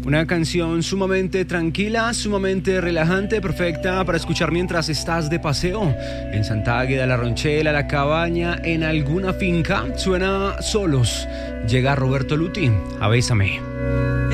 Una canción sumamente tranquila, sumamente relajante, perfecta para escuchar mientras estás de paseo en Santa Águeda, La Ronchela, la cabaña, en alguna finca. Suena Solos. Llega Roberto Luti a Bésame.